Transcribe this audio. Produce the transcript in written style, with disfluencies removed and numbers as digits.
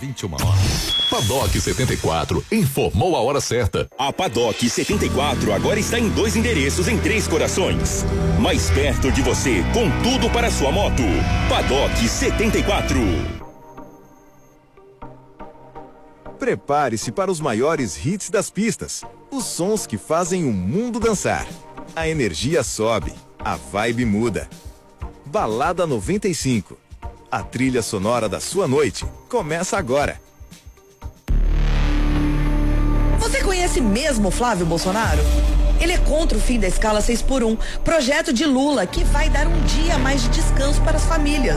21 horas. Paddock 74 informou a hora certa. A Paddock 74 agora está em 2 endereços em 3 Corações. Mais perto de você, com tudo para sua moto. Paddock 74. Prepare-se para os maiores hits das pistas. Os sons que fazem o mundo dançar. A energia sobe, a vibe muda. Balada 95. A trilha sonora da sua noite começa agora. Você conhece mesmo Flávio Bolsonaro? Ele é contra o fim da escala 6x1, projeto de Lula que vai dar um dia a mais de descanso para as famílias.